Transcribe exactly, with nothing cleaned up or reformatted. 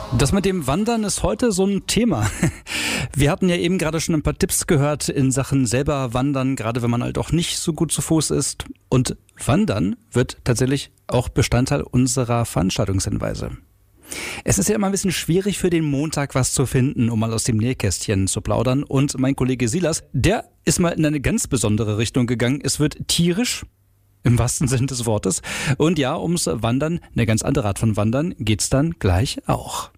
Das mit dem Wandern ist heute so ein Thema. Wir hatten ja eben gerade schon ein paar Tipps gehört in Sachen selber wandern, gerade wenn man halt auch nicht so gut zu Fuß ist. Und Wandern wird tatsächlich auch Bestandteil unserer Veranstaltungshinweise. Es ist ja immer ein bisschen schwierig für den Montag was zu finden, um mal aus dem Nähkästchen zu plaudern. Und mein Kollege Silas, der ist mal in eine ganz besondere Richtung gegangen. Es wird tierisch, im wahrsten Sinne des Wortes. Und ja, ums Wandern, eine ganz andere Art von Wandern, geht's dann gleich auch.